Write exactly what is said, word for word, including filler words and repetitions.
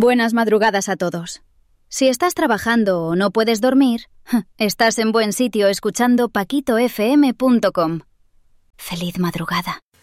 Buenas madrugadas a todos. Si estás trabajando o no puedes dormir, estás en buen sitio escuchando paquito f m punto com. Feliz madrugada.